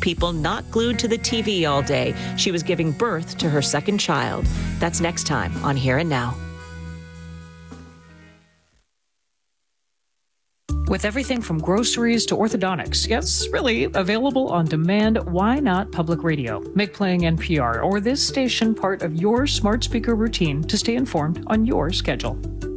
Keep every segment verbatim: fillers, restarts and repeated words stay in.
people not glued to the T V all day. She was giving birth to her second child. That's next time on Here and Now. With everything from groceries to orthodontics, yes, really available on demand, why not public radio? Make playing N P R or this station part of your smart speaker routine to stay informed on your schedule.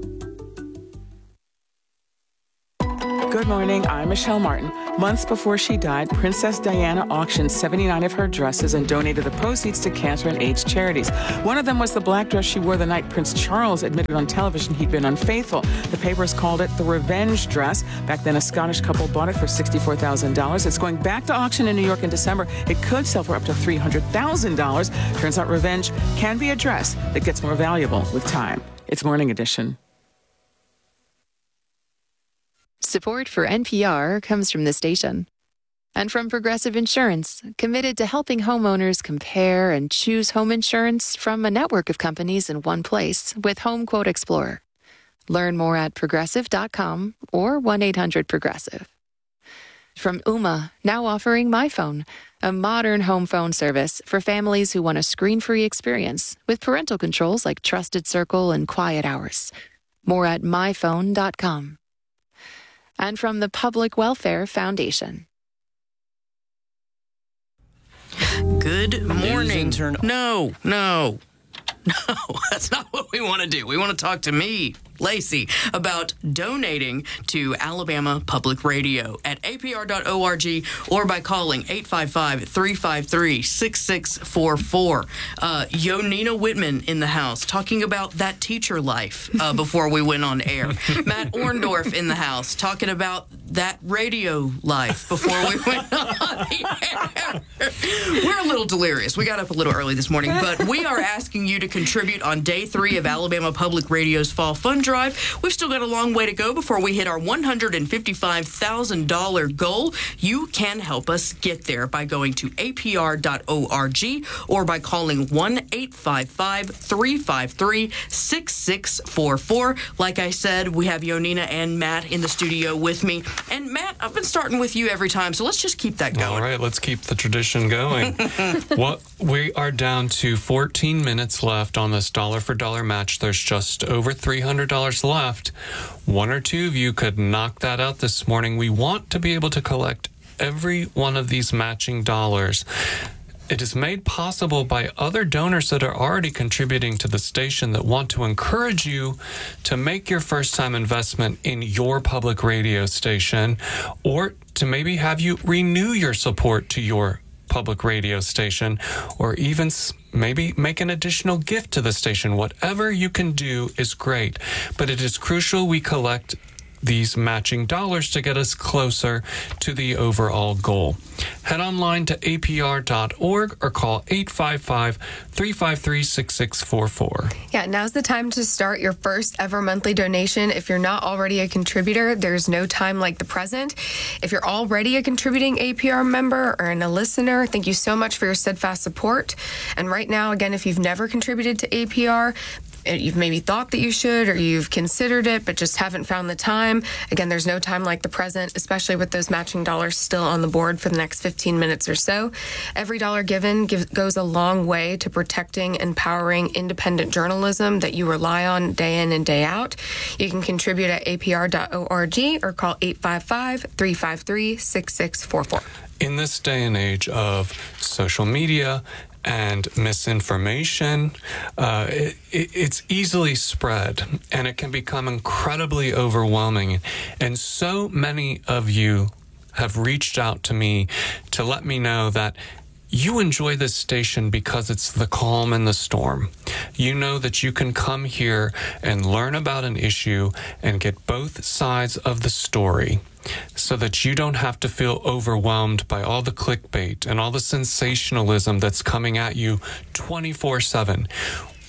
Good morning, I'm Michelle Martin. Months before she died, Princess Diana auctioned seventy-nine of her dresses and donated the proceeds to cancer and AIDS charities. One of them was the black dress she wore the night Prince Charles admitted on television he'd been unfaithful. The papers called it the revenge dress. Back then, a Scottish couple bought it for sixty-four thousand dollars. It's going back to auction in New York in December. It could sell for up to three hundred thousand dollars. Turns out revenge can be a dress that gets more valuable with time. It's Morning Edition. Support for N P R comes from the station and from Progressive Insurance, committed to helping homeowners compare and choose home insurance from a network of companies in one place with Home Quote Explorer. Learn more at progressive dot com or one eight hundred progressive. From Ooma, now offering MyPhone, a modern home phone service for families who want a screen-free experience with parental controls like Trusted Circle and Quiet Hours. More at my phone dot com. And from the Public Welfare Foundation. Good morning. No, no, no, that's not what we want to do. We want to talk to me, Lacey, about donating to Alabama Public Radio at A P R dot org or by calling eight five five, three five three, six six four four. Uh, Yonina Whitman in the house talking about that teacher life uh, before we went on air. Matt Orndorff in the house talking about that radio life before we went on the air. We're a little delirious. We got up a little early this morning, but we are asking you to contribute on day three of Alabama Public Radio's Fall Fund Drive. We've still got a long way to go before we hit our one hundred fifty-five thousand dollars goal. You can help us get there by going to A P R dot org or by calling one eight five five, three five three, six six four four. Like I said, we have Yonina and Matt in the studio with me. And Matt, I've been starting with you every time, so let's just keep that going. All right, let's keep the tradition going. What we are down to fourteen minutes left on this dollar for dollar match. There's just over three hundred dollars left. One or two of you could knock that out this morning. We want to be able to collect every one of these matching dollars. It is made possible by other donors that are already contributing to the station that want to encourage you to make your first-time investment in your public radio station, or to maybe have you renew your support to your public radio station, or even maybe make an additional gift to the station. Whatever you can do is great, but it is crucial we collect these matching dollars to get us closer to the overall goal. Head online to A P R dot org or call eight five five, three five three, six six four four. Yeah, now's the time to start your first ever monthly donation. If you're not already a contributor, there's no time like the present. If you're already a contributing A P R member or a listener, thank you so much for your steadfast support. And right now, again, if you've never contributed to A P R, you've maybe thought that you should, or you've considered it but just haven't found the time. Again, there's no time like the present, especially with those matching dollars still on the board for the next fifteen minutes or so. Every dollar given gives, goes a long way to protecting and powering independent journalism that you rely on day in and day out. You can contribute at A P R dot org or call eight five five, three five three, six six four four. In this day and age of social media and misinformation, uh, it, it's easily spread, and it can become incredibly overwhelming. And so many of you have reached out to me to let me know that you enjoy this station because it's the calm in the storm. You know that you can come here and learn about an issue and get both sides of the story, so that you don't have to feel overwhelmed by all the clickbait and all the sensationalism that's coming at you twenty-four seven.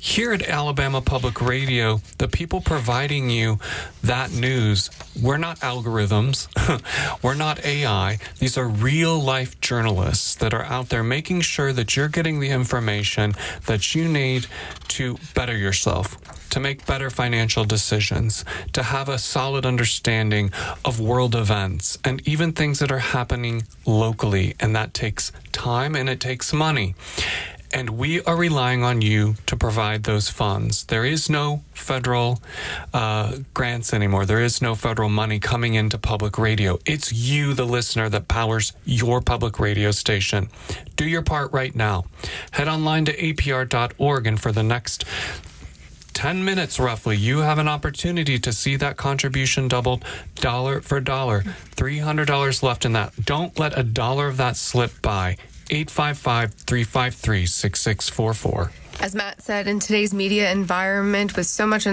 Here at Alabama Public Radio, the people providing you that news, we're not algorithms. We're not A I. These are real-life journalists that are out there making sure that you're getting the information that you need to better yourself, to make better financial decisions, to have a solid understanding of world events and even things that are happening locally. And that takes time and it takes money. And we are relying on you to provide those funds. There is no federal uh, grants anymore. There is no federal money coming into public radio. It's you, the listener, that powers your public radio station. Do your part right now. Head online to A P R dot org, and for the next ten minutes roughly, you have an opportunity to see that contribution doubled dollar for dollar. three hundred dollars left in that. Don't let a dollar of that slip by. eight five five, three five three, six six four four. As Matt said, in today's media environment with so much